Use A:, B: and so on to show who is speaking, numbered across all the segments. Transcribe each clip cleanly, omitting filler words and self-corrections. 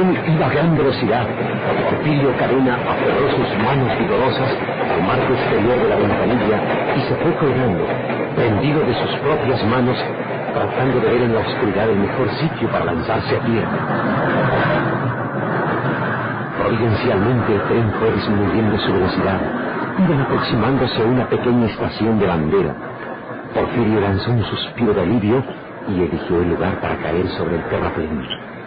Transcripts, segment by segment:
A: tren iba a gran velocidad. Porfirio Cadena aferró sus manos vigorosas al marco exterior de la ventanilla y se fue colgando, prendido de sus propias manos, tratando de ver en la oscuridad el mejor sitio para lanzarse a tierra. Providencialmente el tren fue disminuyendo su velocidad. Iban aproximándose a una pequeña estación de bandera. Porfirio lanzó un suspiro de alivio y eligió el lugar para caer sobre el terraplén.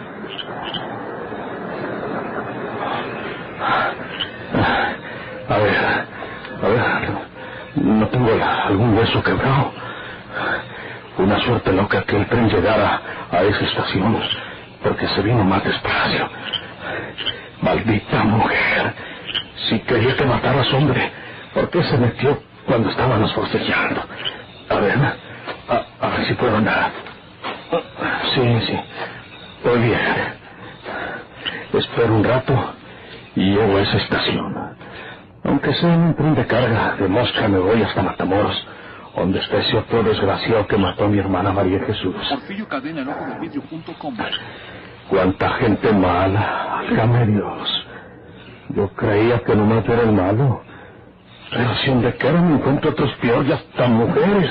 B: A ver, ¿no tengo algún hueso quebrado? Una suerte loca que el tren llegara a esa estación, porque se vino más despacio. Maldita mujer, si quería que mataras, hombre, ¿por qué se metió cuando estábamos forcejeando? A ver si puedo andar. Sí, estoy bien. Espero un rato y llego a esa estación. Aunque sea en un tren de carga de Mosca, me voy hasta Matamoros, donde está ese otro desgraciado que mató a mi hermana María Jesús.
C: Porfirio Cadena, elojodedvidrio.com.
B: Cuánta gente mala, válgame Dios. Yo creía que nomás era el malo, pero si donde quiera me encuentro otros peor y hasta mujeres.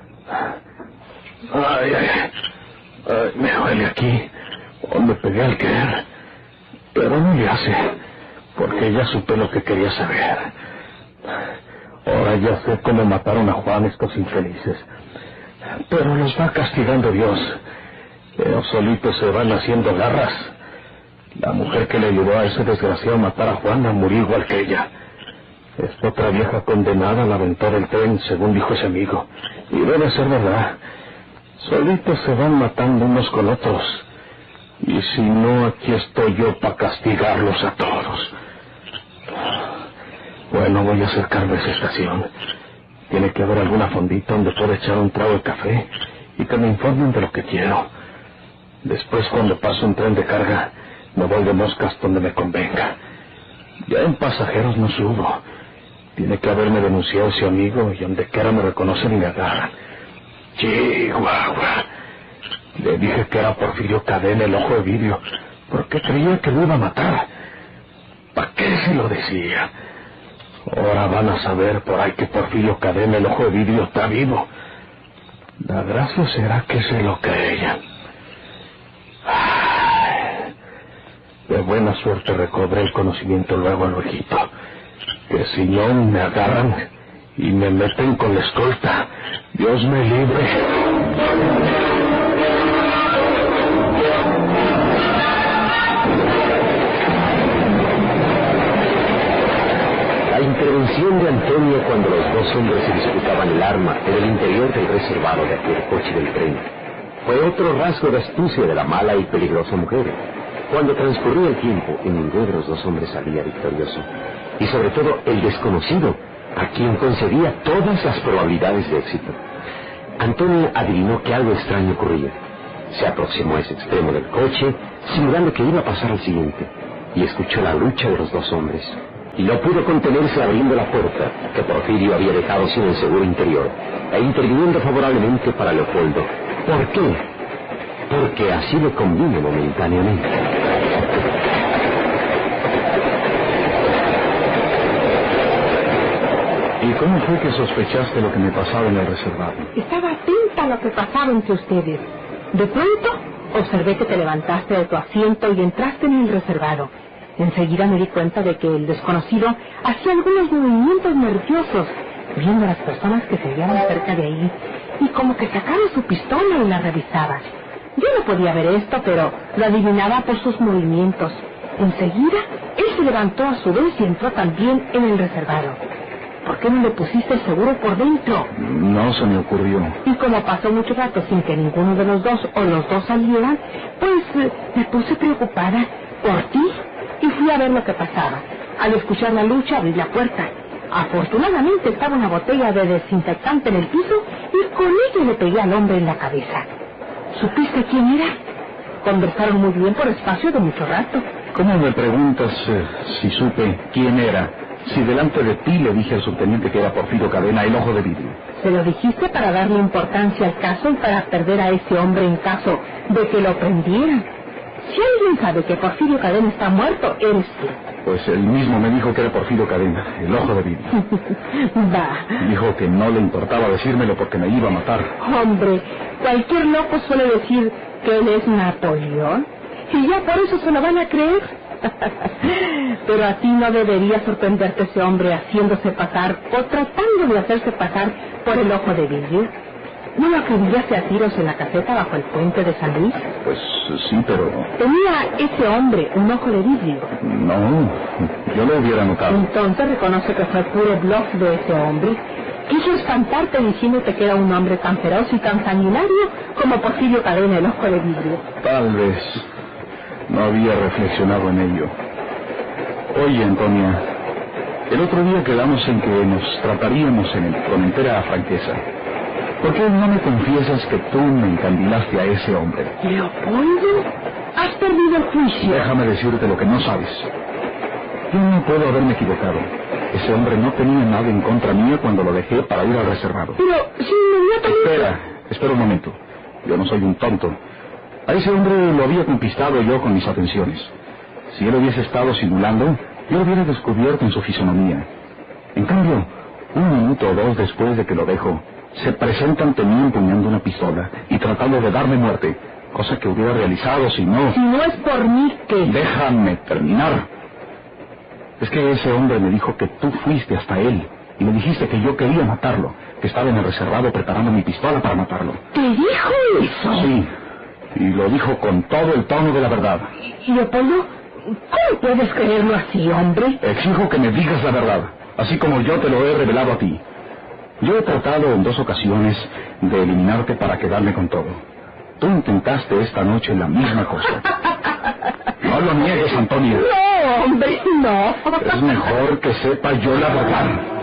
B: Ay, me duele aquí, donde pegué al querer, pero no le hace, porque ya supe lo que quería saber. Ahora ya sé cómo mataron a Juan estos infelices, pero los va castigando Dios. Ellos solitos se van haciendo garras. La mujer que le ayudó a ese desgraciado a matar a Juana murió igual que ella. Esta otra vieja condenada la aventó del tren, según dijo ese amigo, y debe ser verdad. Solitos se van matando unos con otros, y si no, aquí estoy yo para castigarlos a todos. Bueno, voy a acercarme a esa estación. Tiene que haber alguna fondita donde pueda echar un trago de café y que me informen de lo que quiero. Después, cuando paso un tren de carga, me voy de Moscas donde me convenga. Ya en pasajeros no subo. Tiene que haberme denunciado ese amigo y donde quiera me reconocen y me agarran. Chihuahua. Le dije que era Porfirio Cadena, el ojo de vidrio, porque creía que lo iba a matar. ¿Para qué se lo decía? Ahora van a saber por ahí que Porfirio Cadena, el ojo de vidrio, está vivo. La gracia será que se lo creían. De buena suerte recobré el conocimiento luego al ojito, que si no me agarran y me meten con la escolta. Dios me libre.
A: La intervención de Antonio cuando los dos hombres se disputaban el arma en el interior del reservado de aquel coche del tren fue otro rasgo de astucia de la mala y peligrosa mujer. Cuando transcurría el tiempo, ninguno de los dos hombres salía victorioso. Y sobre todo el desconocido, a quien concedía todas las probabilidades de éxito. Antonio adivinó que algo extraño ocurría. Se aproximó a ese extremo del coche, simulando que iba a pasar al siguiente, y escuchó la lucha de los dos hombres. Y no pudo contenerse abriendo la puerta, que Porfirio había dejado sin el seguro interior, e interviniendo favorablemente para Leopoldo. ¿Por qué? Porque así le convino momentáneamente.
B: ¿Y cómo fue que sospechaste lo que me pasaba en el reservado?
D: Estaba atenta a lo que pasaba entre ustedes. De pronto, observé que te levantaste de tu asiento y entraste en el reservado. Enseguida me di cuenta de que el desconocido hacía algunos movimientos nerviosos, viendo a las personas que se hallaban cerca de ahí, y como que sacaba su pistola y la revisaba. Yo no podía ver esto, pero lo adivinaba por sus movimientos. Enseguida, él se levantó a su vez y entró también en el reservado. ¿Por qué no le pusiste el seguro por dentro?
B: No se me ocurrió.
D: Y como pasó mucho rato sin que ninguno de los dos o los dos salieran, pues me puse preocupada por ti y fui a ver lo que pasaba. Al escuchar la lucha, abrí la puerta. Afortunadamente estaba una botella de desinfectante en el piso y con ella le pegué al hombre en la cabeza. ¿Supiste quién era? Conversaron muy bien por espacio de mucho rato.
B: ¿Cómo me preguntas si supe quién era? Si delante de ti le dije al subteniente que era Porfirio Cadena, el ojo de vidrio.
D: Se lo dijiste para darle importancia al caso y para perder a ese hombre en caso de que lo prendieran. Si alguien sabe que Porfirio Cadena está muerto, eres tú.
B: Pues él mismo me dijo que era Porfirio Cadena, el ojo de vidrio.
D: Va.
B: Dijo que no le importaba decírmelo porque me iba a matar.
D: Hombre, cualquier loco suele decir que él es Napoleón. Y ya por eso se lo van a creer. Pero a ti no debería sorprenderte ese hombre haciéndose pasar o tratando de hacerse pasar por el ojo de vidrio. ¿No lo acribillaste a tiros en la caseta bajo el puente de San Luis?
B: Pues sí, pero...
D: ¿Tenía ese hombre un ojo de vidrio?
B: No, yo lo hubiera notado.
D: Entonces reconoce que fue puro bluff de ese hombre. Quiso espantarte diciéndote que era un hombre tan feroz y tan sanguinario como Porfirio Cadena, el ojo de vidrio.
B: Tal vez. No había reflexionado en ello. Oye, Antonia, el otro día quedamos en que nos trataríamos con entera franqueza. ¿Por qué no me confiesas que tú me encandilaste a ese hombre?
D: ¿Leopoldo? Has perdido el juicio.
B: Déjame decirte lo que no sabes. Yo no puedo haberme equivocado. Ese hombre no tenía nada en contra mía cuando lo dejé para ir al reservado.
D: Pero si inmediatamente...
B: Espera un momento. Yo no soy un tonto. A ese hombre lo había conquistado yo con mis atenciones. Si él hubiese estado simulando, yo lo hubiera descubierto en su fisonomía. En cambio, un minuto o dos después de que lo dejo, se presenta ante mí empuñando una pistola y tratando de darme muerte, cosa que hubiera realizado si no...
D: Si no es por mí, ¿qué?
B: Déjame terminar. Es que ese hombre me dijo que tú fuiste hasta él y me dijiste que yo quería matarlo, que estaba en el reservado preparando mi pistola para matarlo.
D: ¿Te dijo eso?
B: Sí, y lo dijo con todo el tono de la verdad.
D: Leopoldo, ¿cómo puedes creerlo así, hombre?
B: Exijo que me digas la verdad, así como yo te lo he revelado a ti. Yo he tratado en 2 ocasiones de eliminarte para quedarme con todo. Tú intentaste esta noche la misma cosa. No lo niegues, Antonio.
D: No, hombre, no.
B: Es mejor que sepa yo la verdad.